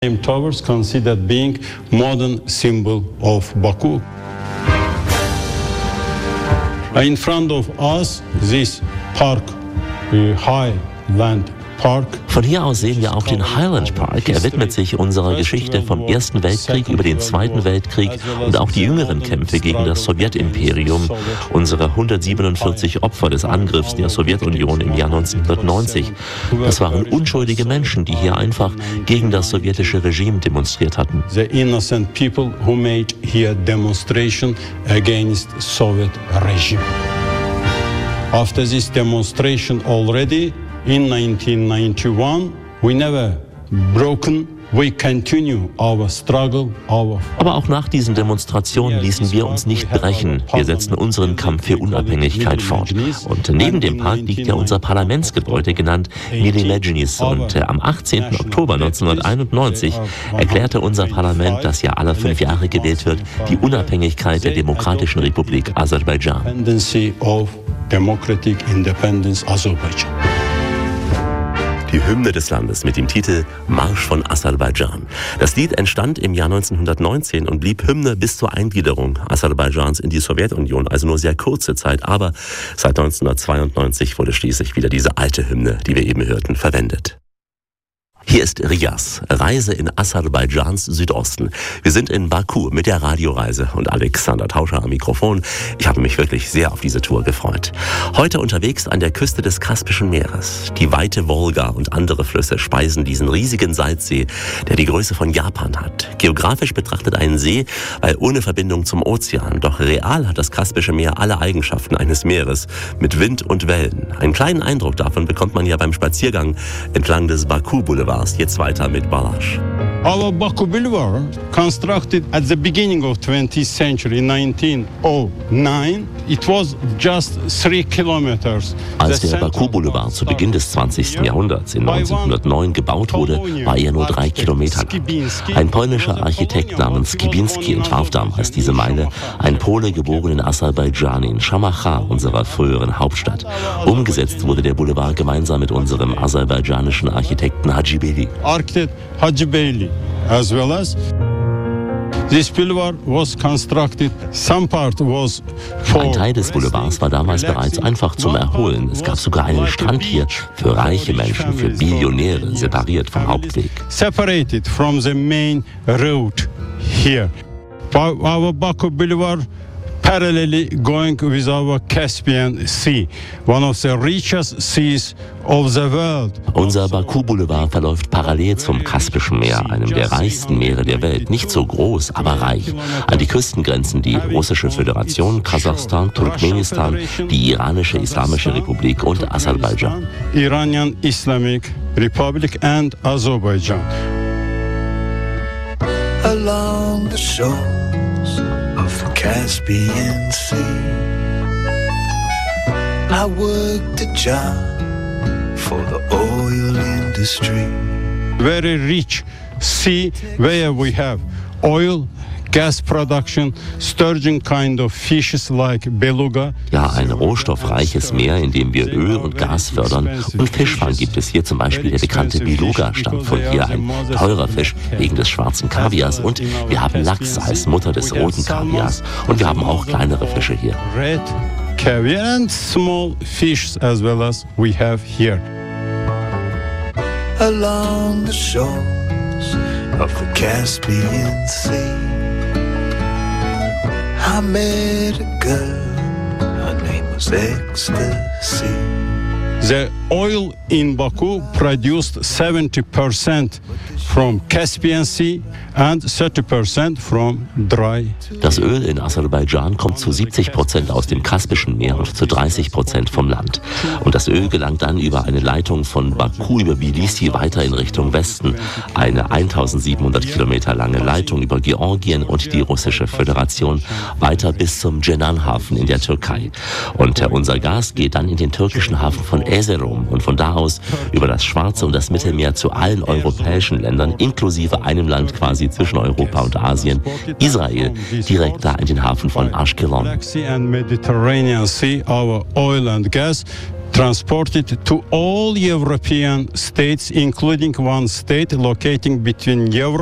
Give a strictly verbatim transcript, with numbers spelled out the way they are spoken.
Same towers considered being modern symbol of Baku. In front of us, this park, the Highland Park. Von hier aus sehen wir auch den Highland Park. Er widmet sich unserer Geschichte vom Ersten Weltkrieg über den Zweiten Weltkrieg und auch die jüngeren Kämpfe gegen das Sowjetimperium, unsere hundertsiebenundvierzig Opfer des Angriffs der Sowjetunion im Jahr neunzehnhundertneunzig. Das waren unschuldige Menschen, die hier einfach gegen das sowjetische Regime demonstriert hatten. The innocent people who made here demonstration against Soviet regime. After this demonstration already in nineteen ninety-one, we never broken. We continue our struggle, our... Aber auch nach diesen Demonstrationen ließen wir uns nicht brechen. Wir setzen unseren Kampf für Unabhängigkeit fort. Und neben dem Park liegt ja unser Parlamentsgebäude, genannt Miri Medjlis. Und äh, am achtzehnten Oktober neunzehnhunderteinundneunzig erklärte unser Parlament, das ja alle fünf Jahre gewählt wird, die Unabhängigkeit der Demokratischen Republik Aserbaidschan. Democratic Independence Aserbaidschan. Die Hymne des Landes mit dem Titel Marsch von Aserbaidschan. Das Lied entstand im Jahr neunzehnhundertneunzehn und blieb Hymne bis zur Eingliederung Aserbaidschans in die Sowjetunion, also nur sehr kurze Zeit. Aber seit neunzehnhundertzweiundneunzig wurde schließlich wieder diese alte Hymne, die wir eben hörten, verwendet. Hier ist Riyaz, Reise in Aserbaidschans Südosten. Wir sind in Baku mit der Radioreise und Alexander Tauscher am Mikrofon. Ich habe mich wirklich sehr auf diese Tour gefreut. Heute unterwegs an der Küste des Kaspischen Meeres. Die weite Wolga und andere Flüsse speisen diesen riesigen Salzsee, der die Größe von Japan hat. Geografisch betrachtet einen See, weil ohne Verbindung zum Ozean. Doch real hat das Kaspische Meer alle Eigenschaften eines Meeres mit Wind und Wellen. Einen kleinen Eindruck davon bekommt man ja beim Spaziergang entlang des Baku-Boulevards. Jetzt weiter mit Balázs. Our Baku Boulevard, constructed at the beginning of twentieth century in nineteen oh nine, it was just three kilometers. Als der Baku Boulevard zu Beginn des zwanzigsten Jahrhunderts in neunzehnhundertneun gebaut wurde, war er nur drei Kilometer lang. Ein polnischer Architekt namens Skibinski entwarf damals diese Meile, ein Pole geboren in Aserbaidschan, in Shamacha, unserer früheren Hauptstadt. Umgesetzt wurde der Boulevard gemeinsam mit unserem aserbaidschanischen Architekten Hacibeyli. Architect Hacibeyli, as well as this boulevard was constructed. Some part was for Ein Teil des Boulevards war damals bereits einfach zum Erholen. Es gab sogar einen Strand hier für reiche Menschen, für Billionäre, separiert vom Hauptweg. Separated from the main road here. Our Baku Boulevard parallelly going with our Caspian Sea, one of the richest seas of the world. Unser Baku Boulevard verläuft parallel zum Kaspischen Meer, einem der reichsten Meere der Welt. Nicht so groß, aber reich. An die Küsten grenzen die Russische Föderation, Kasachstan, Turkmenistan, die Iranische Islamische Republik und Aserbaidschan. Iranian Islamic Republic and Azerbaijan. Along the shores of the Caspian Sea, I worked a job for the oil industry. Very rich sea where we have oil, gas production, sturgeon kind of fishes like beluga. Ja, ein rohstoffreiches Meer, in dem wir Öl und Gas fördern. Und Fischfang gibt es hier, zum Beispiel der bekannte Beluga stammt von hier, ein teurer Fisch wegen des schwarzen Kaviars. Und wir haben Lachs als Mutter des roten Kaviars. Und wir haben auch kleinere Fische hier. Red caviar and small fish as well as we have here. Along the shores of the Caspian Sea, I met a girl, her name was Ecstasy. The oil in Baku produced seventy percent from Caspian Sea and thirty percent from dry. Das Öl in Aserbaidschan kommt zu siebzig Prozent aus dem Kaspischen Meer und zu dreißig Prozent vom Land. Und das Öl gelangt dann über eine Leitung von Baku über Tbilisi weiter in Richtung Westen. Eine eintausendsiebenhundert Kilometer lange Leitung über Georgien und die Russische Föderation weiter bis zum Cenan-Hafen in der Türkei. Und unser Gas geht dann in den türkischen Hafen von Erzurum und von da aus über das Schwarze und das Mittelmeer zu allen europäischen Ländern, inklusive einem Land quasi zwischen Europa und Asien, Israel, direkt da in den Hafen von Ashkelon. transported to all European states, including one state locating between Euro